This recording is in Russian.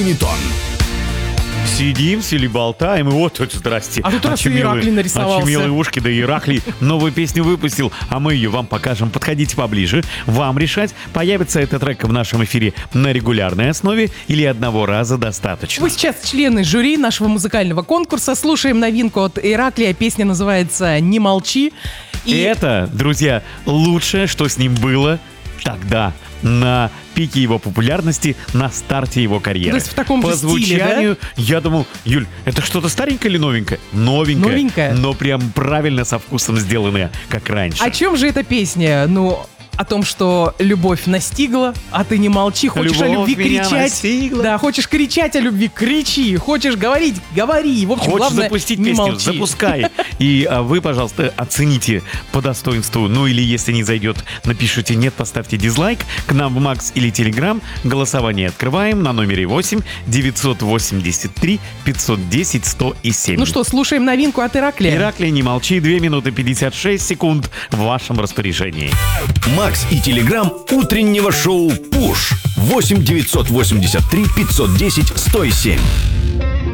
Ньютон. Сидим, сели, болтаем, и вот тут, здрасте. А тут раз и Ираклий нарисовался. Очумелые ушки, да Ираклий новую песню выпустил, а мы ее вам покажем. Подходите поближе, вам решать, появится этот трек в нашем эфире на регулярной основе или одного раза достаточно. Вы сейчас члены жюри нашего музыкального конкурса. Слушаем новинку от Ираклия. Песня называется «Не молчи». И это, друзья, лучшее, что с ним было тогда, на пике его популярности, на старте его карьеры. То есть в таком По же стиле, звучанию, я думал, Юль, это что-то старенькое или новенькое? Новенькое. Новенькое. Но прям правильно, со вкусом сделанное, как раньше. О чем же эта песня? Ну, о том, что любовь настигла, а ты не молчи. Хочешь Любовь о любви меня кричать? настигла. Да, хочешь кричать о любви? Кричи. Хочешь говорить? Говори. В общем, Хочешь главное, запустить не песню? молчи. Запускай. И вы, пожалуйста, оцените по достоинству. Ну или если не зайдет, напишите нет, поставьте дизлайк. К нам в Макс или Телеграм. Голосование открываем на номере 8 983 510 107. Ну что, слушаем новинку от Ираклия. Ираклий, не молчи, 2 минуты 56 секунд в вашем распоряжении. Макс и Телеграм утреннего шоу «Пуш». 8 983 510 107.